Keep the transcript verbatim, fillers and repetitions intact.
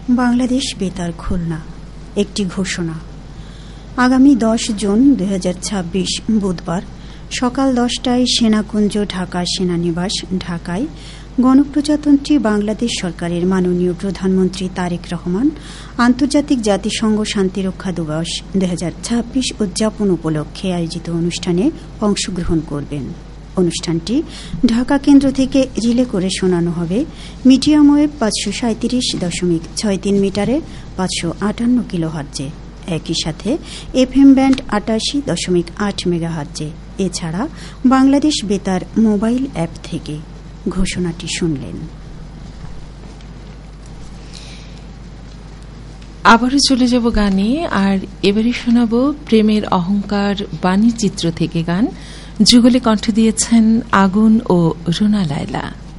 বাংলাদেশ বেতার খুলনা একটি ঘোষণা। আগামী দশ জুন দুই হাজার ছাব্বিশ বুধবার সকাল দশটায় সেনাকুঞ্জ ঢাকা সেনানিবাস ঢাকায় গণপ্রজাতন্ত্রী বাংলাদেশ সরকারের মাননীয় প্রধানমন্ত্রী তারেক রহমান আন্তর্জাতিক জাতিসংঘ শান্তিরক্ষা দিবস দুই হাজার ছাব্বিশ উদযাপন উপলক্ষে আয়োজিত অনুষ্ঠানে অংশগ্রহণ করবেন। অনুষ্ঠানটি ঢাকা কেন্দ্র থেকে রিলে করে শোনানো হবে মিডিয়াম ওয়েভ পাঁচশো সাঁত্রিশ দশমিক ছয় তিন মিটারে পাঁচশো আটান্ন কিলো হার্জে, একই সাথে এফ এম ব্যান্ড আটাশি দশমিক আট মেগা হার্জে, এছাড়া বাংলাদেশ বেতার মোবাইল অ্যাপ থেকে। ঘোষণাটি শুনলেন। আবারও চলে যাব গানে, আর এবারে শোনাব প্রেমের অহংকার বাণী চিত্র থেকে গান। যুগলে কণ্ঠ দিয়েছেন আগুন ও রুনা লায়লা।